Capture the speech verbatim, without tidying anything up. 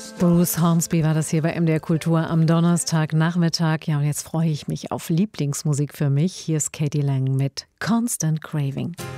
Bruce Hornsby war das hier bei M D R Kultur am Donnerstagnachmittag. Ja, und jetzt freue ich mich auf Lieblingsmusik für mich. Hier ist Katie Lang mit Constant Craving.